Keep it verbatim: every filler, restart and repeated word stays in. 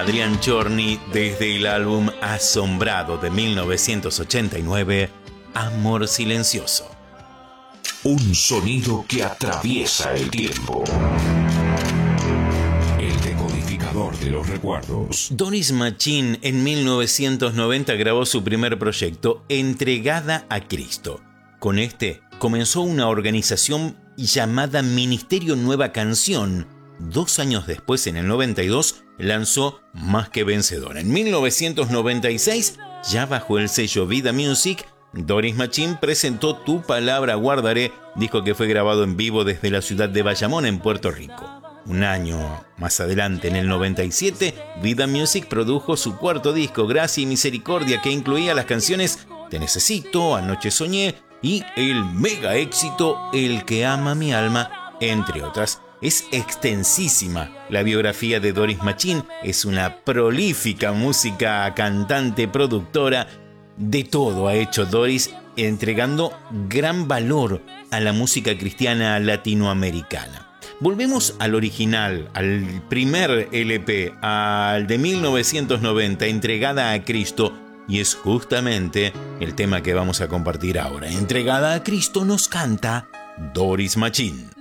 Adrián Chorny desde el álbum Asombrado de mil novecientos ochenta y nueve, Amor Silencioso. Un sonido que atraviesa el tiempo. El decodificador de los recuerdos. Doris Machine en mil novecientos noventa grabó su primer proyecto, Entregada a Cristo. Con este comenzó una organización llamada Ministerio Nueva Canción. Dos años después, en el noventa y dos, lanzó Más que Vencedor. En mil novecientos noventa y seis, ya bajo el sello Vida Music, Doris Machine presentó Tu Palabra Guardaré, disco que fue grabado en vivo desde la ciudad de Bayamón, en Puerto Rico. Un año más adelante, en el noventa y siete, Vida Music produjo su cuarto disco, Gracia y Misericordia, que incluía las canciones Te Necesito, Anoche Soñé y el mega éxito El que ama mi alma, entre otras. Es extensísima la biografía de Doris Machine, es una prolífica música, cantante, productora. De todo ha hecho Doris, entregando gran valor a la música cristiana latinoamericana. Volvemos al original, al primer L P, al de mil novecientos noventa, Entregada a Cristo, y es justamente el tema que vamos a compartir ahora. Entregada a Cristo nos canta Doris Machine.